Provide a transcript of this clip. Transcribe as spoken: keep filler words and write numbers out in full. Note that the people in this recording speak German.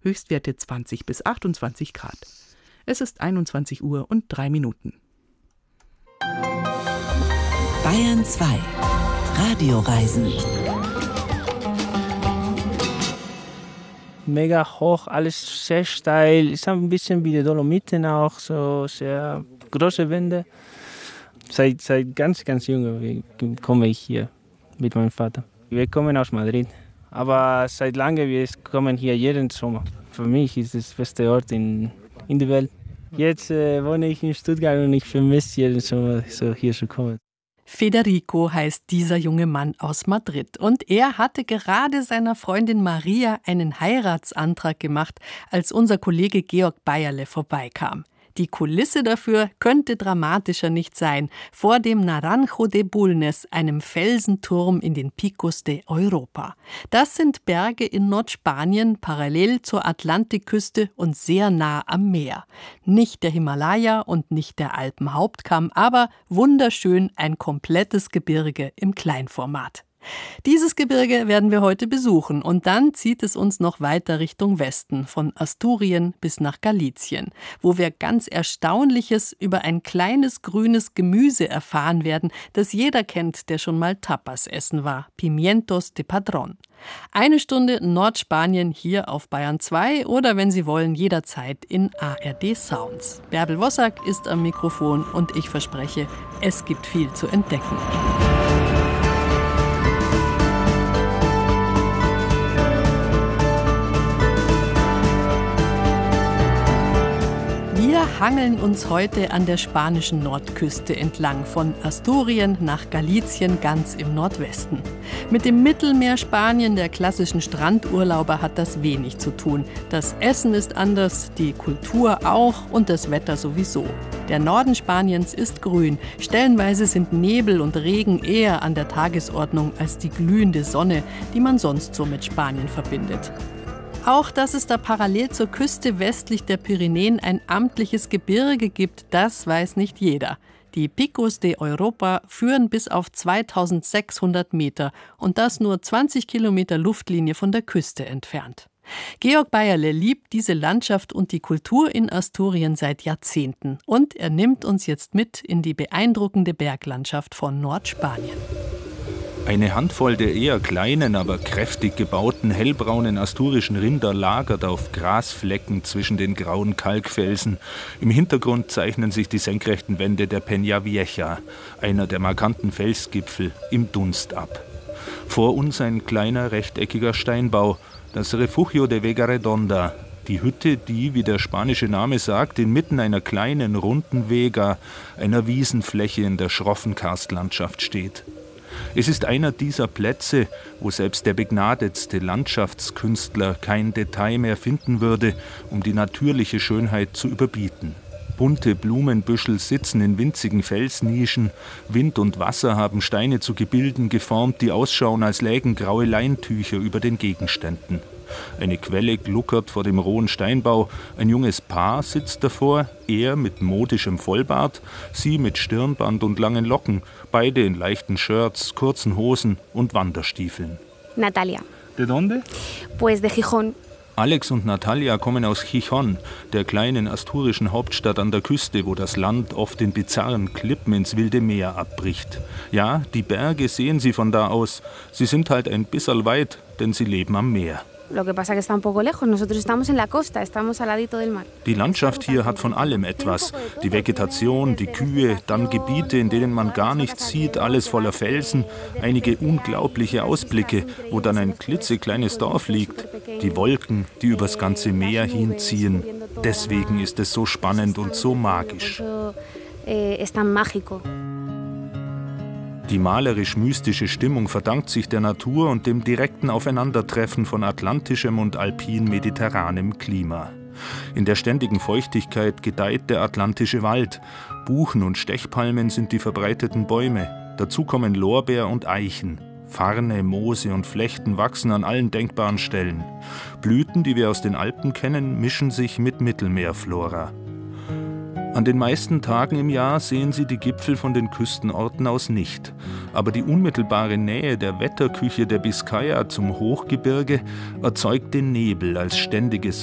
Höchstwerte zwanzig bis achtundzwanzig Grad. Es ist einundzwanzig Uhr und drei Minuten. Bayern zwei. Radioreisen. Mega hoch, alles sehr steil. Ist ein bisschen wie die Dolomiten auch, so sehr große Wände. Seit, seit ganz, ganz jung komme ich hier mit meinem Vater. Wir kommen aus Madrid, aber seit langem wir kommen hier jeden Sommer. Für mich ist es der beste Ort in, in der Welt. Jetzt äh, wohne ich in Stuttgart und ich vermisse jeden Sommer, so hier zu kommen. Federico heißt dieser junge Mann aus Madrid. Und er hatte gerade seiner Freundin Maria einen Heiratsantrag gemacht, als unser Kollege Georg Bayerle vorbeikam. Die Kulisse dafür könnte dramatischer nicht sein. Vor dem Naranjo de Bulnes, einem Felsenturm in den Picos de Europa. Das sind Berge in Nordspanien, parallel zur Atlantikküste und sehr nah am Meer. Nicht der Himalaya und nicht der Alpenhauptkamm, aber wunderschön ein komplettes Gebirge im Kleinformat. Dieses Gebirge werden wir heute besuchen und dann zieht es uns noch weiter Richtung Westen, von Asturien bis nach Galizien, wo wir ganz Erstaunliches über ein kleines grünes Gemüse erfahren werden, das jeder kennt, der schon mal Tapas essen war, Pimientos de Padrón. Eine Stunde Nordspanien hier auf Bayern zwei oder, wenn Sie wollen, jederzeit in A R D Sounds. Bärbel Wossack ist am Mikrofon und ich verspreche, es gibt viel zu entdecken. Wir hangeln uns heute an der spanischen Nordküste entlang, von Asturien nach Galizien ganz im Nordwesten. Mit dem Mittelmeerspanien der klassischen Strandurlauber hat das wenig zu tun. Das Essen ist anders, die Kultur auch und das Wetter sowieso. Der Norden Spaniens ist grün. Stellenweise sind Nebel und Regen eher an der Tagesordnung als die glühende Sonne, die man sonst so mit Spanien verbindet. Auch, dass es da parallel zur Küste westlich der Pyrenäen ein amtliches Gebirge gibt, das weiß nicht jeder. Die Picos de Europa führen bis auf zweitausendsechshundert Meter und das nur zwanzig Kilometer Luftlinie von der Küste entfernt. Georg Bayerle liebt diese Landschaft und die Kultur in Asturien seit Jahrzehnten. Und er nimmt uns jetzt mit in die beeindruckende Berglandschaft von Nordspanien. Eine Handvoll der eher kleinen, aber kräftig gebauten, hellbraunen asturischen Rinder lagert auf Grasflecken zwischen den grauen Kalkfelsen. Im Hintergrund zeichnen sich die senkrechten Wände der Peña Vieja, einer der markanten Felsgipfel, im Dunst ab. Vor uns ein kleiner, rechteckiger Steinbau, das Refugio de Vega Redonda, die Hütte, die, wie der spanische Name sagt, inmitten einer kleinen, runden Vega, einer Wiesenfläche in der schroffen Karstlandschaft steht. Es ist einer dieser Plätze, wo selbst der begnadetste Landschaftskünstler kein Detail mehr finden würde, um die natürliche Schönheit zu überbieten. Bunte Blumenbüschel sitzen in winzigen Felsnischen, Wind und Wasser haben Steine zu Gebilden geformt, die ausschauen, als lägen graue Leintücher über den Gegenständen. Eine Quelle gluckert vor dem rohen Steinbau, ein junges Paar sitzt davor, er mit modischem Vollbart, sie mit Stirnband und langen Locken, beide in leichten Shirts, kurzen Hosen und Wanderstiefeln. Natalia. ¿De dónde? Pues de Gijón. Alex und Natalia kommen aus Gijón, der kleinen asturischen Hauptstadt an der Küste, wo das Land oft in bizarren Klippen ins wilde Meer abbricht. Ja, die Berge sehen sie von da aus. Sie sind halt ein bisserl weit, denn sie leben am Meer. Die Landschaft hier hat von allem etwas. Die Vegetation, die Kühe, dann Gebiete, in denen man gar nichts sieht, alles voller Felsen, einige unglaubliche Ausblicke, wo dann ein klitzekleines Dorf liegt. Die Wolken, die übers ganze Meer hinziehen. Deswegen ist es so spannend und so magisch. Die malerisch-mystische Stimmung verdankt sich der Natur und dem direkten Aufeinandertreffen von atlantischem und alpin-mediterranem Klima. In der ständigen Feuchtigkeit gedeiht der atlantische Wald. Buchen und Stechpalmen sind die verbreiteten Bäume. Dazu kommen Lorbeer und Eichen. Farne, Moose und Flechten wachsen an allen denkbaren Stellen. Blüten, die wir aus den Alpen kennen, mischen sich mit Mittelmeerflora. An den meisten Tagen im Jahr sehen Sie die Gipfel von den Küstenorten aus nicht. Aber die unmittelbare Nähe der Wetterküche der Biskaya zum Hochgebirge erzeugt den Nebel als ständiges